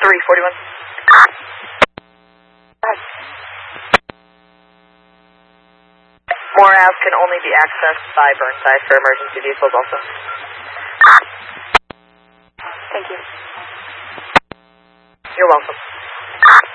341. Moore Ave can only be accessed by Burnside for emergency vehicles also. Thank you. You're welcome.